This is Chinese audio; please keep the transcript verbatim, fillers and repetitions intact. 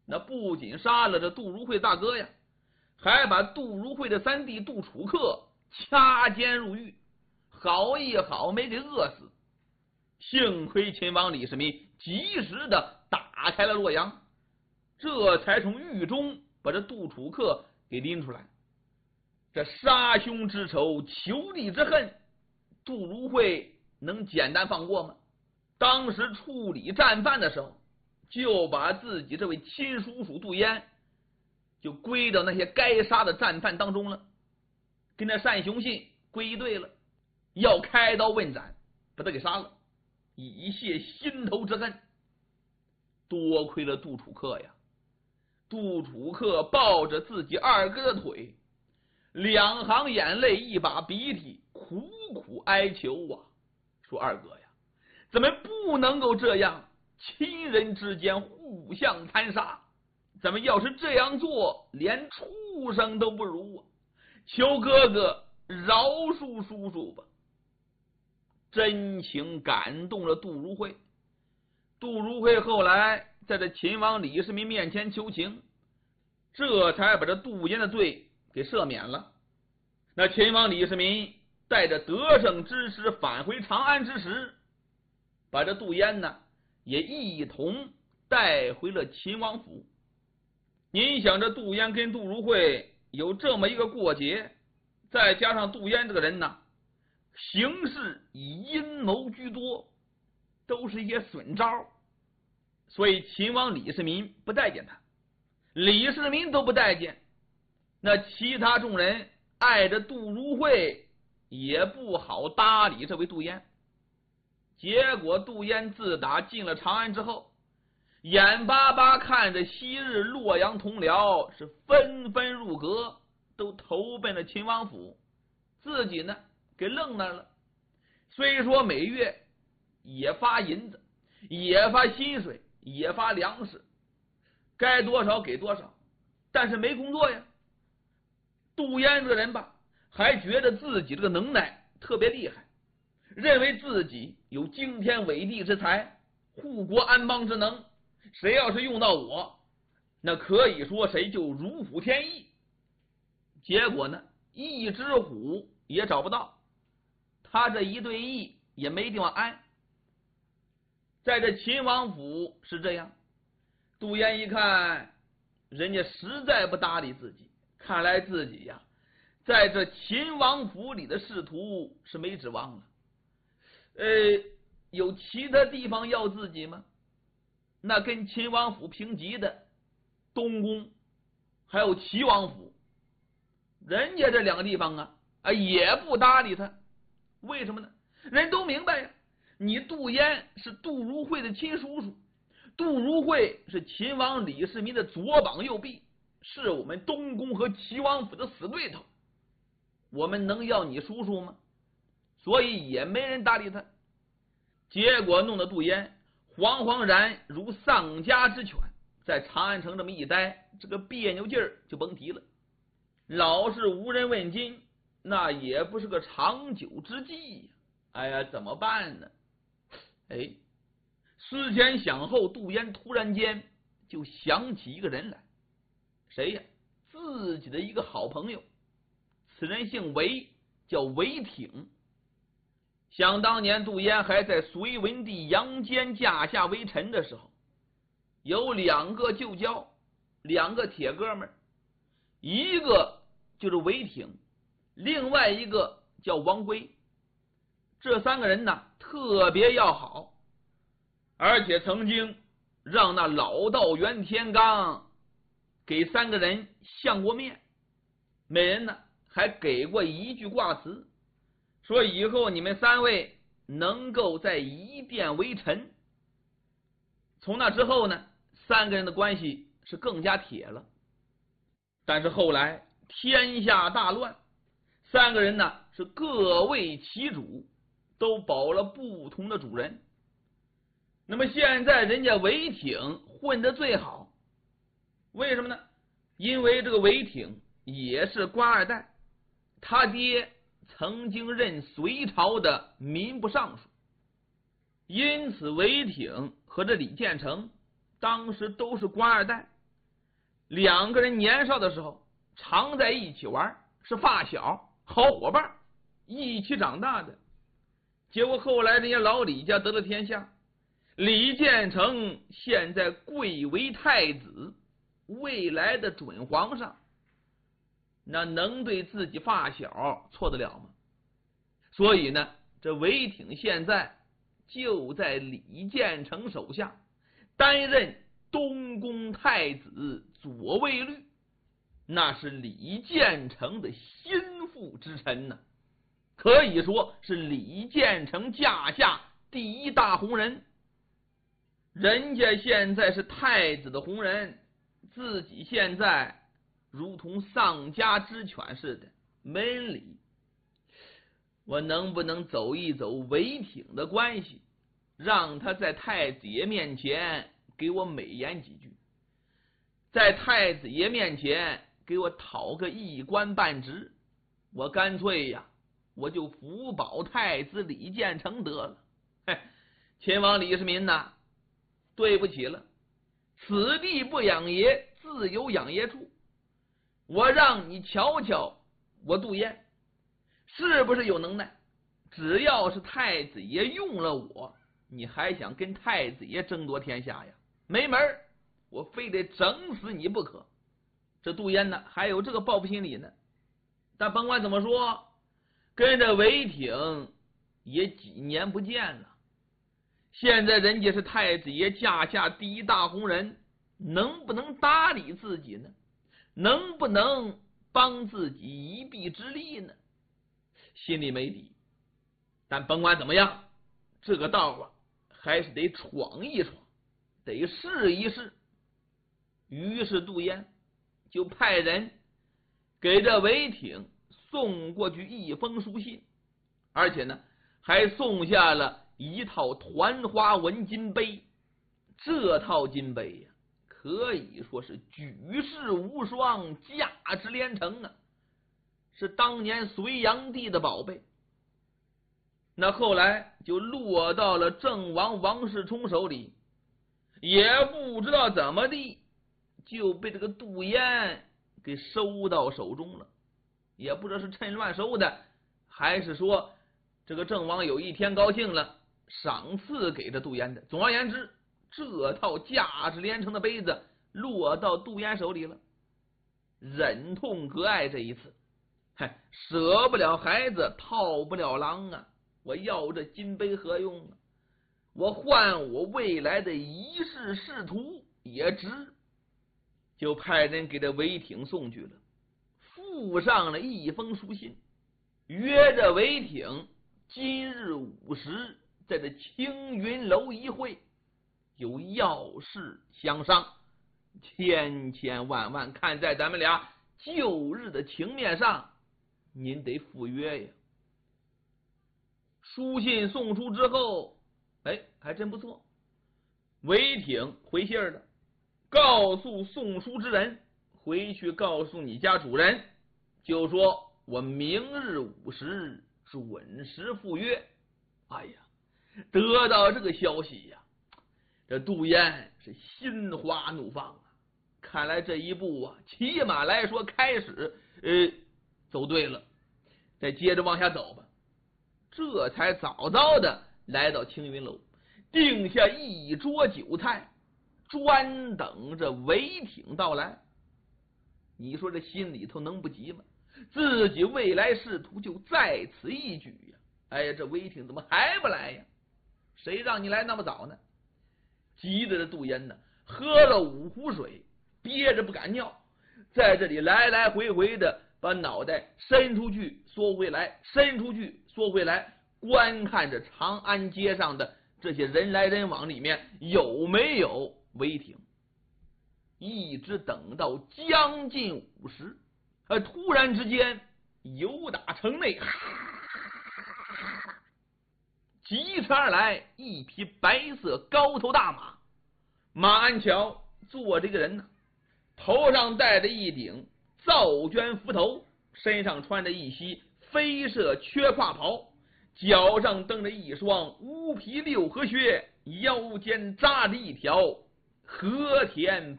那不仅杀了这杜如晦大哥呀，还把杜如晦的三弟杜楚客掐尖入狱，好也好没给饿死。幸亏秦王李世民及时的打开了洛阳，这才从狱中把这杜楚客给拎出来。这杀兄之仇，求弟之恨，杜如晦能简单放过吗？当时处理战犯的时候，就把自己这位亲叔叔杜淹就归到那些该杀的战犯当中了，跟那单雄信归一队了，要开刀问斩，把他给杀了，以泄心头之恨。多亏了杜楚客呀，杜楚客抱着自己二哥的腿，两行眼泪一把鼻涕，苦苦哀求啊，说二哥呀，咱们不能够这样，亲人之间互相残杀，咱们要是这样做，连畜生都不如啊！求哥哥饶恕叔叔吧。真情感动了杜如晦，杜如晦后来在这秦王李世民面前求情，这才把这杜淹的罪给赦免了。那秦王李世民带着得胜之师返回长安之时，把这杜淹呢也一同带回了秦王府。您想这杜淹跟杜如晦有这么一个过节，再加上杜淹这个人呢行事以阴谋居多，都是一些损招，所以秦王李世民不待见他，李世民都不待见，那其他众人爱着杜如晦也不好搭理这位杜淹。结果杜淹自打进了长安之后，眼巴巴看着昔日洛阳同僚是纷纷入阁，都投奔了秦王府，自己呢给愣那了。虽说每月也发银子，也发薪水，也发粮食，该多少给多少，但是没工作呀。杜淹这个人吧，还觉得自己这个能耐特别厉害，认为自己有惊天伟地之才，护国安邦之能，谁要是用到我，那可以说谁就如虎添翼。结果呢，一只虎也找不到，他这一对翼也没地方安。在这秦王府是这样，杜淹一看人家实在不搭理自己，看来自己呀在这秦王府里的仕途是没指望了。呃，有其他地方要自己吗？那跟秦王府平级的东宫还有齐王府，人家这两个地方啊啊也不搭理他。为什么呢？人都明白呀，你杜淹是杜如晦的亲叔叔，杜如晦是秦王李世民的左膀右臂，是我们东宫和齐王府的死对头，我们能要你叔叔吗？所以也没人搭理他。结果弄得杜淹惶惶然如丧家之犬，在长安城这么一待，这个别扭劲儿就甭提了，老是无人问津，那也不是个长久之计。哎呀，怎么办呢？哎，思前想后，杜淹突然间就想起一个人来。谁呀？自己的一个好朋友，此人姓韦，叫韦挺。想当年杜淹还在隋文帝杨坚驾下为臣的时候，有两个旧交，两个铁哥们儿，一个就是韦挺，另外一个叫王圭。这三个人呢特别要好，而且曾经让那老道袁天罡给三个人相过面，每人呢还给过一句卦辞，说以后你们三位能够在一殿为臣。从那之后呢，三个人的关系是更加铁了。但是后来天下大乱，三个人呢是各为其主，都保了不同的主人。那么现在人家韦挺混得最好，为什么呢？因为这个韦挺也是官二代，他爹曾经任隋朝的民部尚书，因此韦挺和这李建成当时都是官二代， 两个人年少的时候常在一起玩，是发小好伙伴，一起长大的。结果后来人家老李家得了天下，李建成现在贵为太子，未来的准皇上，那能对自己发小错得了吗？所以呢，这韦挺现在就在李建成手下担任东宫太子左卫律，那是李建成的心腹之臣呢、啊，可以说是李建成驾下第一大红人。人家现在是太子的红人，自己现在如同丧家之犬似的没人理。我能不能走一走韦挺的关系，让他在太子爷面前给我美言几句，在太子爷面前给我讨个一官半职，我干脆呀，我就辅保太子李建成得了。嘿，秦王李世民呐，对不起了，此地不养爷，自有养爷处。我让你瞧瞧我杜淹是不是有能耐，只要是太子爷用了我，你还想跟太子爷争夺天下呀？没门，我非得整死你不可。这杜淹呢，还有这个报复心理呢。但甭管怎么说，跟着韦挺也几年不见了，现在人家是太子爷驾下第一大红人，能不能搭理自己呢？能不能帮自己一臂之力呢？心里没底。但甭管怎么样，这个道啊还是得闯一闯，得试一试。于是杜淹就派人给这韦挺送过去一封书信，而且呢还送下了一套团花纹金杯。这套金杯呀、啊，可以说是举世无双，价值连城啊，是当年隋炀帝的宝贝。那后来就落到了郑王王世充手里，也不知道怎么地就被这个杜淹给收到手中了，也不知道是趁乱收的，还是说这个郑王有一天高兴了，赏赐给这杜淹的。总而言之，这套价值连城的杯子落到杜淹手里了。忍痛割爱这一次，嗨，舍不了孩子，套不了狼啊！我要这金杯何用啊？我换我未来的一世仕途也值。就派人给这韦挺送去了，附上了一封书信，约着韦挺今日午时在这青云楼一会，有要事相商，千千万万看在咱们俩旧日的情面上，您得赴约呀。书信送出之后，哎，还真不错。韦挺回信了，告诉送书之人，回去告诉你家主人，就说我明日午时准时赴约。哎呀，得到这个消息呀，这杜淹是心花怒放啊！看来这一步啊，起码来说开始呃走对了，再接着往下走吧。这才早早的来到青云楼，定下一桌酒菜，专等着韦挺到来。你说这心里头能不急吗？自己未来仕途就在此一举呀！哎呀，这韦挺怎么还不来呀？谁让你来那么早呢？急得这杜淹呢，喝了五壶水，憋着不敢尿，在这里来来回回的把脑袋伸出去缩回来，伸出去缩回来，观看着长安街上的这些人来人往里面有没有韦挺。一直等到将近午时，呃，突然之间由打城内疾驰而来一匹白色高头大马，马鞍桥坐着一个人呢，头上戴着一顶皂绢幞头，身上穿着一袭飞射缺胯袍，脚上蹬着一双乌皮六合靴，腰间扎着一条和田